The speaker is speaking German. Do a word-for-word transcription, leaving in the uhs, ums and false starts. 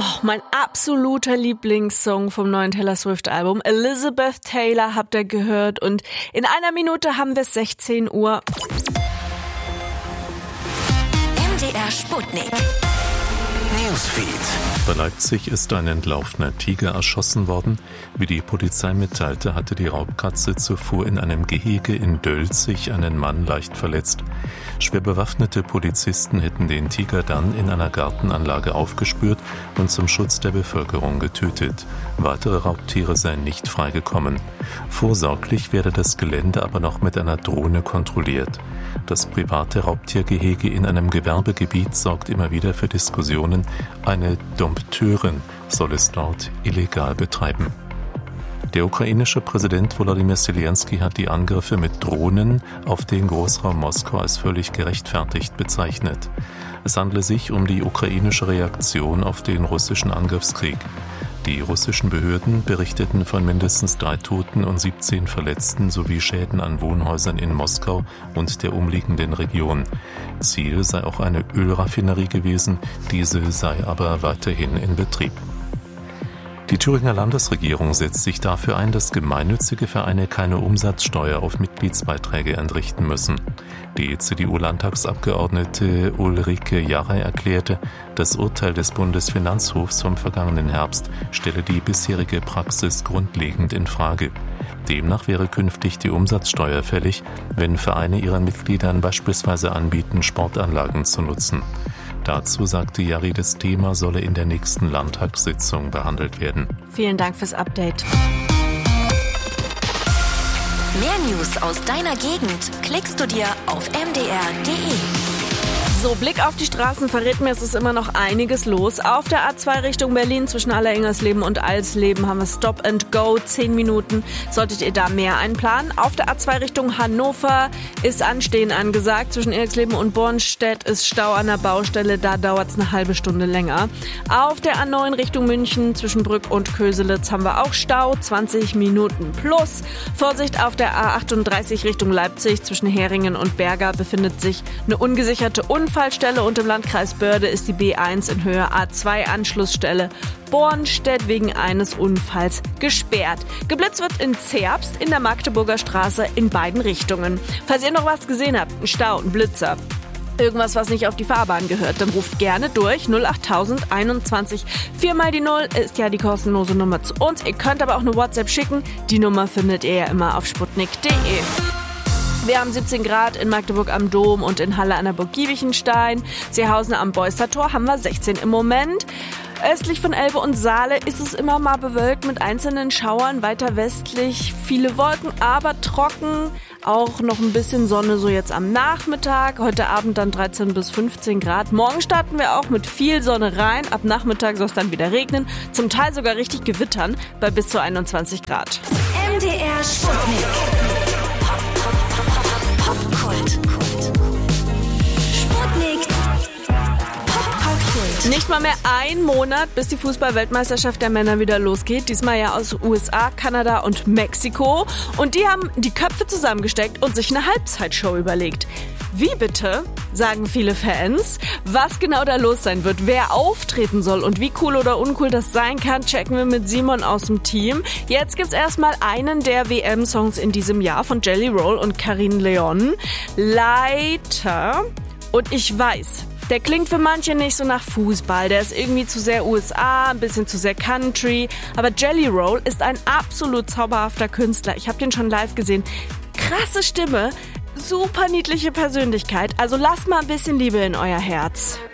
Oh, mein absoluter Lieblingssong vom neuen Taylor Swift-Album. Elizabeth Taylor habt ihr gehört und in einer Minute haben wir sechzehn Uhr. M D R Sputnik. Newsfeed. Bei Leipzig ist ein entlaufener Tiger erschossen worden. Wie die Polizei mitteilte, hatte die Raubkatze zuvor in einem Gehege in Dölzig einen Mann leicht verletzt. Schwer bewaffnete Polizisten hätten den Tiger dann in einer Gartenanlage aufgespürt und zum Schutz der Bevölkerung getötet. Weitere Raubtiere seien nicht freigekommen. Vorsorglich werde das Gelände aber noch mit einer Drohne kontrolliert. Das private Raubtiergehege in einem Gewerbegebiet sorgt immer wieder für Diskussionen. Eine Dompteurin soll es dort illegal betreiben. Der ukrainische Präsident Volodymyr Zelensky hat die Angriffe mit Drohnen auf den Großraum Moskau als völlig gerechtfertigt bezeichnet. Es handle sich um die ukrainische Reaktion auf den russischen Angriffskrieg. Die russischen Behörden berichteten von mindestens drei Toten und siebzehn Verletzten sowie Schäden an Wohnhäusern in Moskau und der umliegenden Region. Ziel sei auch eine Ölraffinerie gewesen, diese sei aber weiterhin in Betrieb. Die Thüringer Landesregierung setzt sich dafür ein, dass gemeinnützige Vereine keine Umsatzsteuer auf Mitgliedsbeiträge entrichten müssen. Die C D U-Landtagsabgeordnete Ulrike Jarrey erklärte, das Urteil des Bundesfinanzhofs vom vergangenen Herbst stelle die bisherige Praxis grundlegend in Frage. Demnach wäre künftig die Umsatzsteuer fällig, wenn Vereine ihren Mitgliedern beispielsweise anbieten, Sportanlagen zu nutzen. Dazu sagte Jarrey, das Thema solle in der nächsten Landtagssitzung behandelt werden. Vielen Dank fürs Update. Mehr News aus deiner Gegend klickst du dir auf m d r punkt d e. So, Blick auf die Straßen verrät mir, es ist immer noch einiges los. Auf der A zwei Richtung Berlin zwischen Alleringers-Leben und Alsleben haben wir Stop and Go, zehn Minuten. Solltet ihr da mehr einplanen? Auf der A zwei Richtung Hannover ist Anstehen angesagt. Zwischen Eriksleben und Bornstedt ist Stau an der Baustelle, da dauert es eine halbe Stunde länger. Auf der A neun Richtung München zwischen Brück und Köselitz haben wir auch Stau, zwanzig Minuten plus. Vorsicht auf der A achtunddreißig Richtung Leipzig zwischen Heringen und Berga befindet sich eine ungesicherte Unfallstelle. Unfallstelle und im Landkreis Börde ist die B eins in Höhe A zwei Anschlussstelle Bornstedt wegen eines Unfalls gesperrt. Geblitzt wird in Zerbst in der Magdeburger Straße in beiden Richtungen. Falls ihr noch was gesehen habt, ein Stau, ein Blitzer, irgendwas, was nicht auf die Fahrbahn gehört, dann ruft gerne durch null acht tausend einundzwanzig. Viermal die Null ist ja die kostenlose Nummer zu uns. Ihr könnt aber auch eine WhatsApp schicken. Die Nummer findet ihr ja immer auf sputnik punkt d e. Wir haben siebzehn Grad in Magdeburg am Dom und in Halle an der Burg Giebichenstein. Seehausen am Beustertor haben wir sechzehn im Moment. Östlich von Elbe und Saale ist es immer mal bewölkt mit einzelnen Schauern. Weiter westlich viele Wolken, aber trocken. Auch noch ein bisschen Sonne so jetzt am Nachmittag. Heute Abend dann dreizehn bis fünfzehn Grad. Morgen starten wir auch mit viel Sonne rein. Ab Nachmittag soll es dann wieder regnen. Zum Teil sogar richtig gewittern bei bis zu einundzwanzig Grad. M D R Sputnik. Popkult. Sputnik. Popkult. Nicht mal mehr ein Monat, bis die Fußball-Weltmeisterschaft der Männer wieder losgeht. Diesmal ja aus U S A, Kanada und Mexiko. Und die haben die Köpfe zusammengesteckt und sich eine Halbzeitshow überlegt. Wie bitte, sagen viele Fans. Was genau da los sein wird, wer auftreten soll und wie cool oder uncool das sein kann, checken wir mit Simon aus dem Team. Jetzt gibt's erstmal einen der W M-Songs in diesem Jahr von Jelly Roll und Carin Leon. Leiter. Und ich weiß, der klingt für manche nicht so nach Fußball. Der ist irgendwie zu sehr U S A, ein bisschen zu sehr Country. Aber Jelly Roll ist ein absolut zauberhafter Künstler. Ich habe den schon live gesehen. Krasse Stimme. Super niedliche Persönlichkeit, also lasst mal ein bisschen Liebe in euer Herz.